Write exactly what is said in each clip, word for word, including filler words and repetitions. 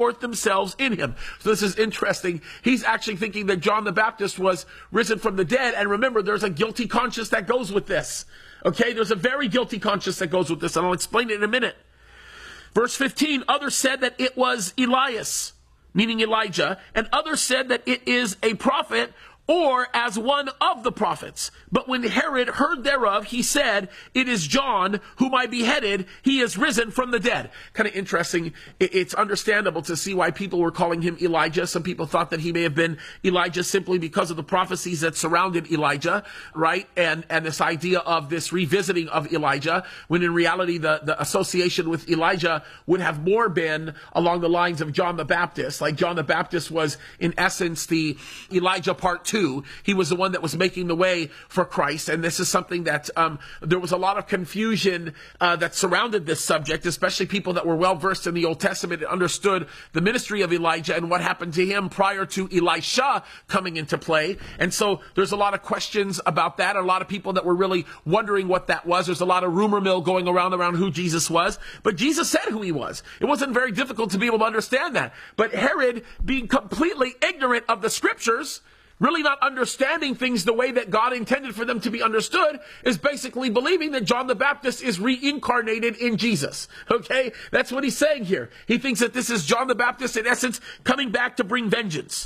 forth themselves in him. So this is interesting. He's actually thinking that John the Baptist was risen from the dead. And remember, there's a guilty conscience that goes with this. Okay, there's a very guilty conscience that goes with this, and I'll explain it in a minute. Verse fifteen, others said that it was Elias, meaning Elijah, and others said that it is a prophet, or as one of the prophets. But when Herod heard thereof, he said, it is John, whom I beheaded. He is risen from the dead. Kind of interesting. It's understandable to see why people were calling him Elijah. Some people thought that he may have been Elijah simply because of the prophecies that surrounded Elijah, right? And, and this idea of this revisiting of Elijah, when in reality the, the association with Elijah would have more been along the lines of John the Baptist. Like John the Baptist was, in essence, the Elijah part two. He was the one that was making the way for Christ, and this is something that um, there was a lot of confusion uh, that surrounded this subject, especially people that were well versed in the Old Testament and understood the ministry of Elijah and what happened to him prior to Elisha coming into play. And so there's a lot of questions about that, a lot of people that were really wondering what that was. There's a lot of rumor mill going around around who Jesus was, but Jesus said who he was. It wasn't very difficult to be able to understand that. But Herod, being completely ignorant of the scriptures, really not understanding things the way that God intended for them to be understood, is basically believing that John the Baptist is reincarnated in Jesus. Okay? That's what he's saying here. He thinks that this is John the Baptist, in essence, coming back to bring vengeance.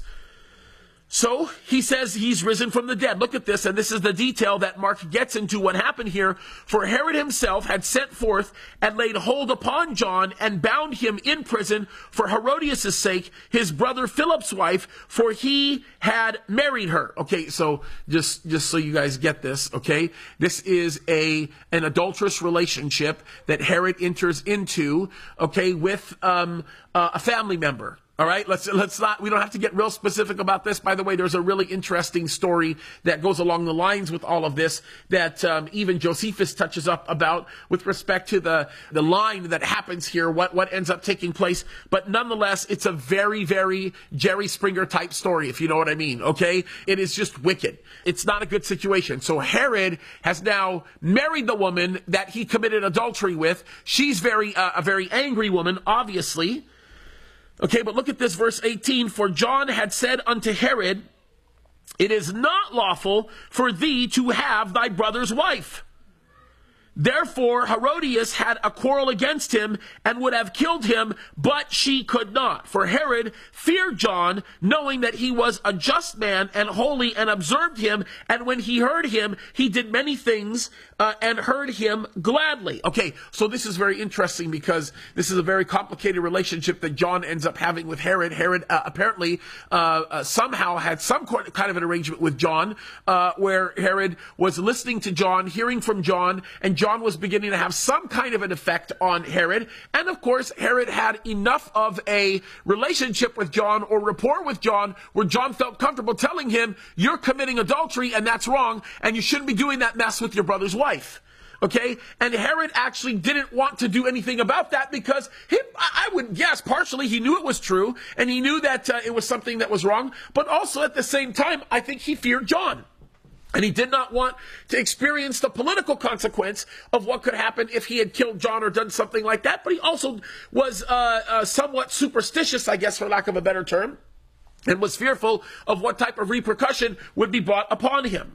So he says he's risen from the dead. Look at this, and this is the detail that Mark gets into what happened here. For Herod himself had sent forth and laid hold upon John and bound him in prison for Herodias' sake, his brother Philip's wife, for he had married her. Okay, so just just so you guys get this, okay, this is a an adulterous relationship that Herod enters into, okay, with um, uh, a family member. All right, let's let's not, we don't have to get real specific about this. By the way, there's a really interesting story that goes along the lines with all of this that um, even Josephus touches up about with respect to the, the line that happens here, what, what ends up taking place. But nonetheless, it's a very, very Jerry Springer type story, if you know what I mean, okay? It is just wicked. It's not a good situation. So Herod has now married the woman that he committed adultery with. She's very uh, a very angry woman, obviously. Okay, but look at this, verse eighteen. For John had said unto Herod, it is not lawful for thee to have thy brother's wife. Therefore Herodias had a quarrel against him and would have killed him, but she could not. For Herod feared John, knowing that he was a just man and holy, and observed him. And when he heard him, he did many things uh, and heard him gladly. Okay, so this is very interesting because this is a very complicated relationship that John ends up having with Herod. Herod uh, apparently uh, uh, somehow had some kind of an arrangement with John uh, where Herod was listening to John, hearing from John, and John John was beginning to have some kind of an effect on Herod. And of course, Herod had enough of a relationship with John or rapport with John where John felt comfortable telling him, you're committing adultery and that's wrong, and you shouldn't be doing that mess with your brother's wife. Okay? And Herod actually didn't want to do anything about that because he, I would guess partially he knew it was true and he knew that uh, it was something that was wrong, but also at the same time, I think he feared John. And he did not want to experience the political consequence of what could happen if he had killed John or done something like that. But he also was uh, uh, somewhat superstitious, I guess, for lack of a better term, and was fearful of what type of repercussion would be brought upon him.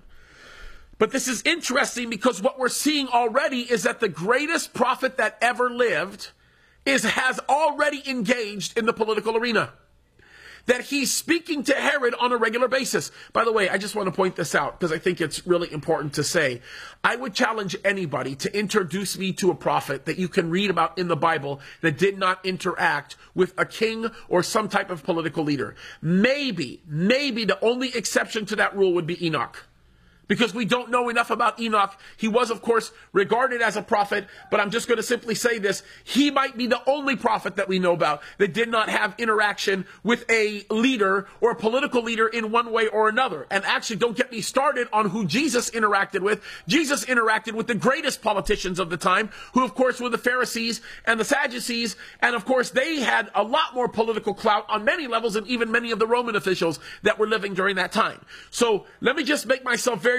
But this is interesting because what we're seeing already is that the greatest prophet that ever lived is has already engaged in the political arena. That he's speaking to Herod on a regular basis. By the way, I just want to point this out because I think it's really important to say. I would challenge anybody to introduce me to a prophet that you can read about in the Bible that did not interact with a king or some type of political leader. Maybe, maybe the only exception to that rule would be Enoch. Because we don't know enough about Enoch. He was, of course, regarded as a prophet, but I'm just going to simply say this. He might be the only prophet that we know about that did not have interaction with a leader or a political leader in one way or another. And actually, don't get me started on who Jesus interacted with. Jesus interacted with the greatest politicians of the time, who, of course, were the Pharisees and the Sadducees. And, of course, they had a lot more political clout on many levels than even many of the Roman officials that were living during that time. So let me just make myself very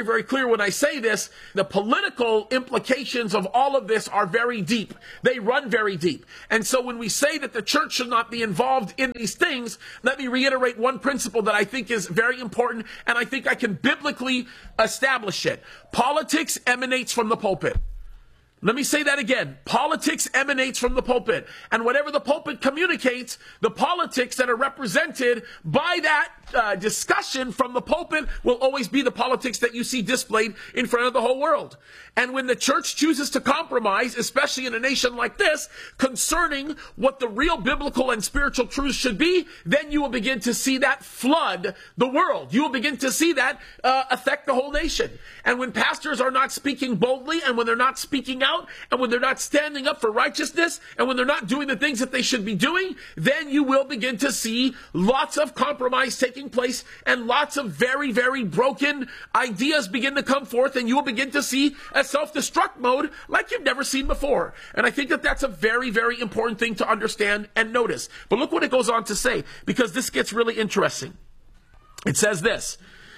very, very clear when I say this. The political implications of all of this are very deep. They run very deep. And so when we say that the church should not be involved in these things, let me reiterate one principle that I think is very important, and I think I can biblically establish it. Politics emanates from the pulpit. Let me say that again. Politics emanates from the pulpit. And whatever the pulpit communicates, the politics that are represented by that uh, discussion from the pulpit will always be the politics that you see displayed in front of the whole world. And when the church chooses to compromise, especially in a nation like this, concerning what the real biblical and spiritual truths should be, then you will begin to see that flood the world. You will begin to see that uh, affect the whole nation. And when pastors are not speaking boldly, and when they're not speaking out, and when they're not standing up for righteousness, and when they're not doing the things that they should be doing, then you will begin to see lots of compromise taking place, and lots of very, very broken ideas begin to come forth, and you will begin to see a self-destruct mode like you've never seen before. And I think that that's a very, very important thing to understand and notice. But look what it goes on to say, because this gets really interesting. It says this.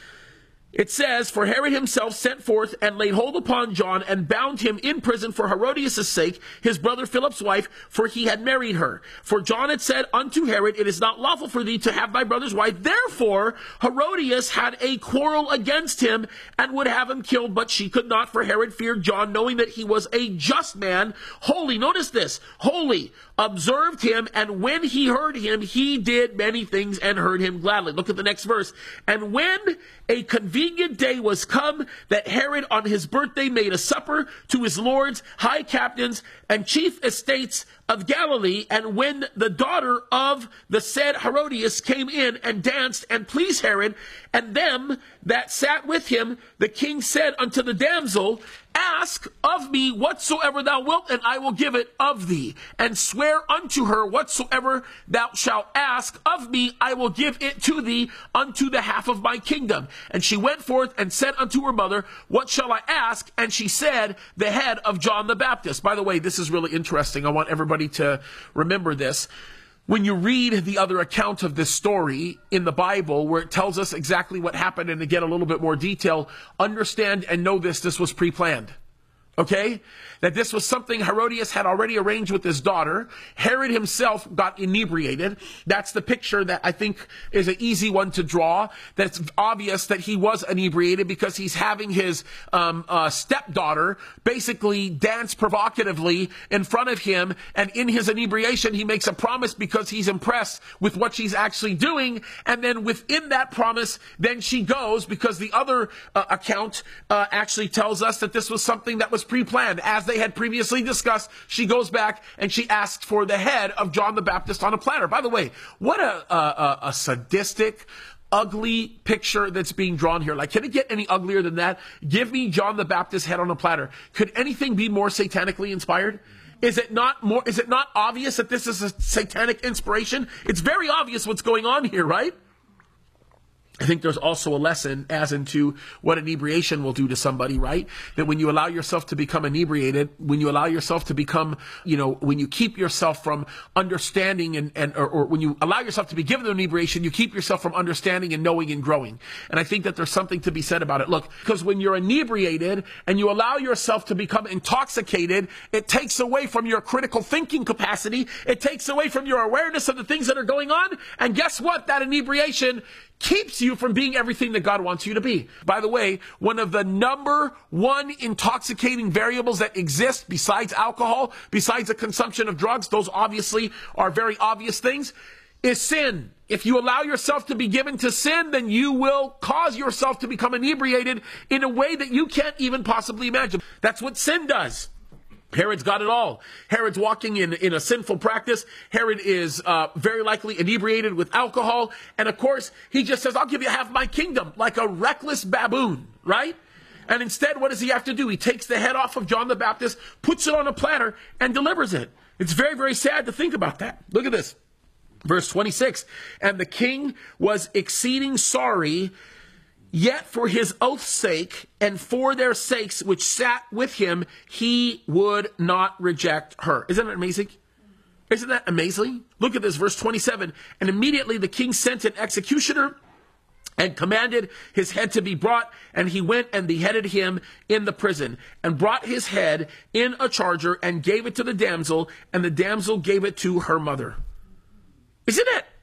It says, for Herod himself sent forth and laid hold upon John and bound him in prison for Herodias' sake, his brother Philip's wife, for he had married her. For John had said unto Herod, it is not lawful for thee to have thy brother's wife. Therefore Herodias had a quarrel against him and would have him killed, but she could not, for Herod feared John, knowing that he was a just man, holy. Notice this, holy, observed him, and when he heard him, he did many things and heard him gladly. Look at the next verse. And when a convenient day was come, that Herod on his birthday made a supper to his lords, high captains, and chief estates of Galilee, and when the daughter of the said Herodias came in and danced and pleased Herod and them that sat with him, the king said unto the damsel, ask of me whatsoever thou wilt, and I will give it of thee. And swear unto her whatsoever thou shalt ask of me, I will give it to thee unto the half of my kingdom. And she went forth and said unto her mother, what shall I ask? And she said, the head of John the Baptist. By the way, this is really interesting. I want everybody to remember this. When you read the other account of this story in the Bible, where it tells us exactly what happened, and to get a little bit more detail, understand and know this, this was pre-planned. Okay? That this was something Herodias had already arranged with his daughter. Herod himself got inebriated. That's the picture that I think is an easy one to draw. That's obvious that he was inebriated because he's having his um, uh, stepdaughter basically dance provocatively in front of him. And in his inebriation, he makes a promise because he's impressed with what she's actually doing. And then within that promise, then she goes, because the other uh, account uh, actually tells us that this was something that was pre-planned. As they had previously discussed, she goes back and she asks for the head of John the Baptist on a platter. By the way, what a, a, a sadistic, ugly picture that's being drawn here. Like, can it get any uglier than that? Give me John the Baptist's head on a platter. Could anything be more satanically inspired? Is it not more, is it not obvious that this is a satanic inspiration? It's very obvious what's going on here, right? I think there's also a lesson as into what inebriation will do to somebody, right? That when you allow yourself to become inebriated, when you allow yourself to become, you know, when you keep yourself from understanding and, and or, or when you allow yourself to be given inebriation, you keep yourself from understanding and knowing and growing. And I think that there's something to be said about it. Look, because when you're inebriated and you allow yourself to become intoxicated, it takes away from your critical thinking capacity. It takes away from your awareness of the things that are going on. And guess what? That inebriation keeps you from being everything that God wants you to be. By the way, one of the number one intoxicating variables that exist besides alcohol, besides the consumption of drugs, those obviously are very obvious things, is sin. If you allow yourself to be given to sin, then you will cause yourself to become inebriated in a way that you can't even possibly imagine. That's what sin does. Herod's got it all. Herod's walking in, in a sinful practice. Herod is uh, very likely inebriated with alcohol. And of course, he just says, I'll give you half my kingdom, like a reckless baboon, right? And instead, what does he have to do? He takes the head off of John the Baptist, puts it on a platter, and delivers it. It's very, very sad to think about that. Look at this. Verse twenty-six, and the king was exceeding sorry, yet for his oath's sake, and for their sakes which sat with him, he would not reject her. Isn't that amazing? Isn't that amazing? Look at this, verse twenty-seven. And immediately the king sent an executioner and commanded his head to be brought, and he went and beheaded him in the prison, and brought his head in a charger, and gave it to the damsel, and the damsel gave it to her mother. Isn't it